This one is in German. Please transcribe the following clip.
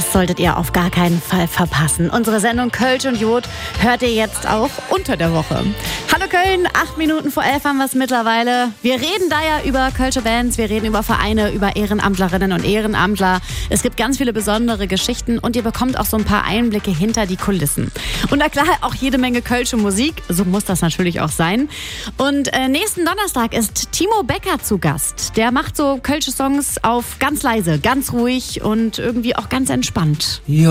Das solltet ihr auf gar keinen Fall verpassen. Unsere Sendung Kölsch und Jod hört ihr jetzt auch unter der Woche. Hallo Köln, 8 Minuten vor 11 haben wir es mittlerweile. Wir reden da ja über Kölsche Bands, wir reden über Vereine, über Ehrenamtlerinnen und Ehrenamtler. Es gibt ganz viele besondere Geschichten und ihr bekommt auch so ein paar Einblicke hinter die Kulissen. Und na klar, auch jede Menge Kölsche Musik, so muss das natürlich auch sein. Und nächsten Donnerstag ist Timo Becker zu Gast. Der macht so Kölsche Songs auf ganz leise, ganz ruhig und irgendwie auch ganz entspannt. Ja.